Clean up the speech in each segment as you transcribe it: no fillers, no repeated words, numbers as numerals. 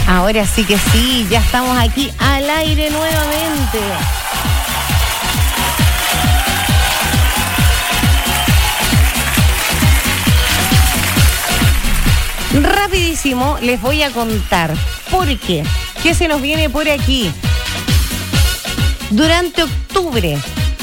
Ahora sí que sí, ya estamos aquí al aire nuevamente. Rapidísimo les voy a contar por qué. ¿Qué se nos viene por aquí? Durante octubre.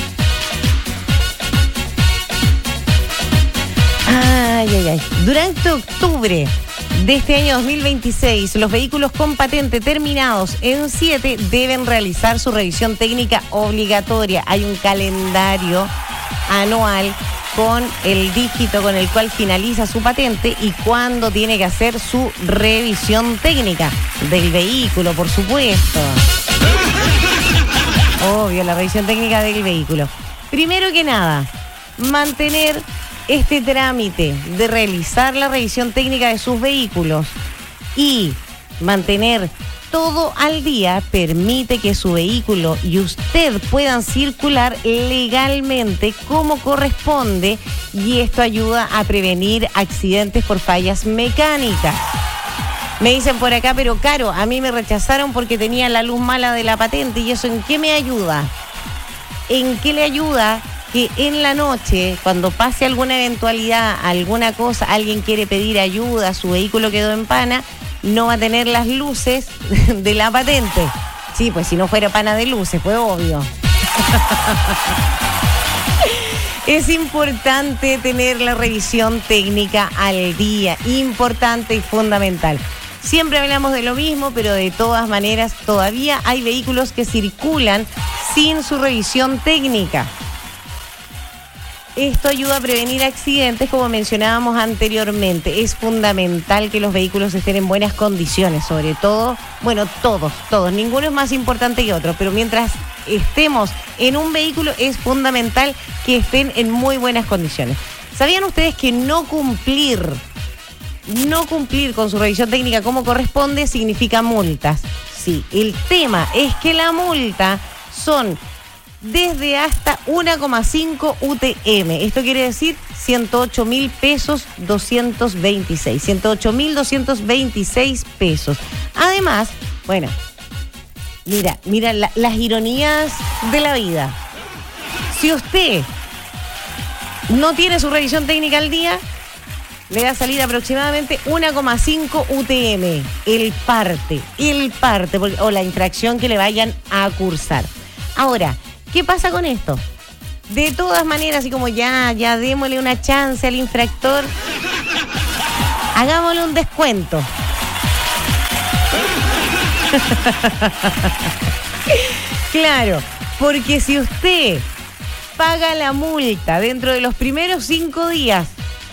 Durante octubre de este año 2026, los vehículos con patente terminados en 7 deben realizar su revisión técnica obligatoria. Hay un calendario anual con el dígito con el cual finaliza su patente y cuándo tiene que hacer su revisión técnica del vehículo, por supuesto. Obvio, la revisión técnica del vehículo. Primero que nada, mantener este trámite de realizar la revisión técnica de sus vehículos y mantener todo al día permite que su vehículo y usted puedan circular legalmente como corresponde, y esto ayuda a prevenir accidentes por fallas mecánicas. Me dicen por acá, pero Caro, a mí me rechazaron porque tenía la luz mala de la patente, ¿y eso en qué me ayuda? ¿En qué le ayuda? Que en la noche, cuando pase alguna eventualidad, alguna cosa, alguien quiere pedir ayuda, su vehículo quedó en pana, no va a tener las luces de la patente. Sí, pues si no fuera pana de luces, pues obvio. Es importante tener la revisión técnica al día, importante y fundamental. Siempre hablamos de lo mismo, pero de todas maneras todavía hay vehículos que circulan sin su revisión técnica. Esto ayuda a prevenir accidentes, como mencionábamos anteriormente. Es fundamental que los vehículos estén en buenas condiciones, sobre todo, bueno, todos, ninguno es más importante que otro, pero mientras estemos en un vehículo es fundamental que estén en muy buenas condiciones. ¿Sabían ustedes que no cumplir con su revisión técnica como corresponde significa multas? Sí, el tema es que la multa son desde hasta 1,5 UTM. Esto quiere decir 108.000 pesos 226. 108.226 pesos. Además, bueno, mira las ironías de la vida. Si usted no tiene su revisión técnica al día, le va a salir aproximadamente 1,5 UTM. El parte, o la infracción que le vayan a cursar. Ahora, ¿qué pasa con esto? De todas maneras, así como ya démosle una chance al infractor, hagámosle un descuento. Claro, porque si usted paga la multa dentro de los primeros 5 días,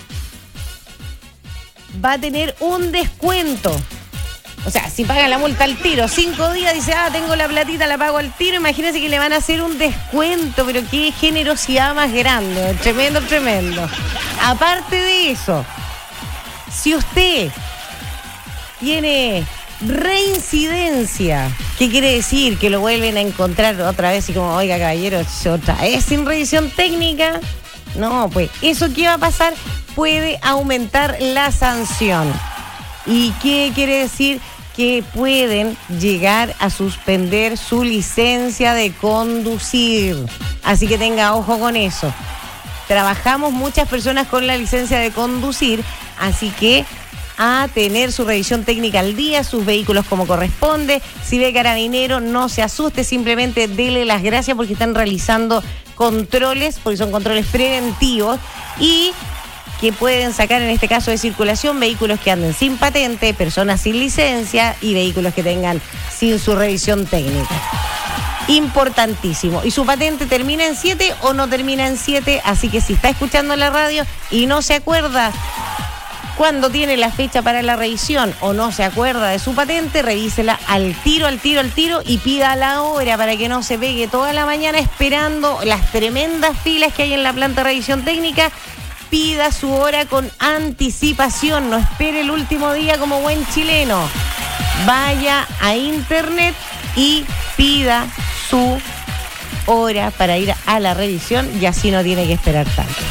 va a tener un descuento. O sea, si paga la multa al tiro, 5 días, dice, tengo la platita, la pago al tiro, imagínense que le van a hacer un descuento, pero qué generosidad más grande, tremendo. Aparte de eso, si usted tiene reincidencia, ¿qué quiere decir? Que lo vuelven a encontrar otra vez y como, oiga, caballero, otra vez sin revisión técnica. No, pues, ¿eso qué va a pasar? Puede aumentar la sanción. ¿Y qué quiere decir? Que pueden llegar a suspender su licencia de conducir. Así que tenga ojo con eso. Trabajamos muchas personas con la licencia de conducir, así que a tener su revisión técnica al día, sus vehículos como corresponde. Si ve carabinero, no se asuste, simplemente dele las gracias porque están realizando controles, porque son controles preventivos y que pueden sacar en este caso de circulación vehículos que anden sin patente, personas sin licencia y vehículos que tengan sin su revisión técnica. Importantísimo. Y su patente termina en 7 o no termina en 7, así que si está escuchando la radio y no se acuerda cuándo tiene la fecha para la revisión o no se acuerda de su patente, revísela al tiro y pida la hora para que no se pegue toda la mañana esperando las tremendas filas que hay en la planta de revisión técnica. Pida su hora con anticipación, no espere el último día como buen chileno. Vaya a internet y pida su hora para ir a la revisión y así no tiene que esperar tanto.